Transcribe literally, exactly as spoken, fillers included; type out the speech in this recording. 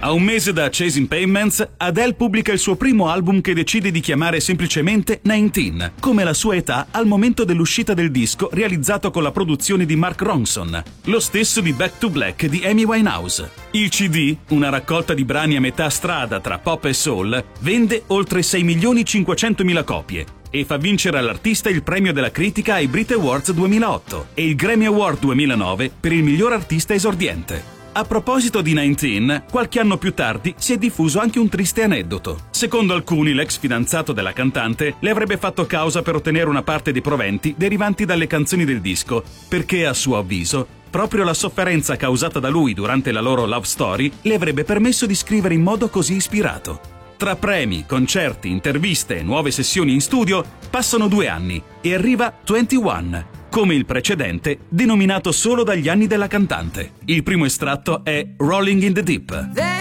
A un mese da Chasing Payments, Adele pubblica il suo primo album che decide di chiamare semplicemente diciannove, come la sua età al momento dell'uscita del disco realizzato con la produzione di Mark Ronson, lo stesso di Back to Black di Amy Winehouse. Il C D, una raccolta di brani a metà strada tra pop e soul, vende oltre sei milioni cinquecentomila copie e fa vincere all'artista il premio della critica ai Brit Awards duemilaotto e il Grammy Award duemilanove per il miglior artista esordiente. A proposito di diciannove, qualche anno più tardi si è diffuso anche un triste aneddoto. Secondo alcuni, l'ex fidanzato della cantante le avrebbe fatto causa per ottenere una parte dei proventi derivanti dalle canzoni del disco, perché, a suo avviso, proprio la sofferenza causata da lui durante la loro love story le avrebbe permesso di scrivere in modo così ispirato. Tra premi, concerti, interviste e nuove sessioni in studio, passano due anni e arriva ventuno, come il precedente, denominato solo dagli anni della cantante. Il primo estratto è Rolling in the Deep.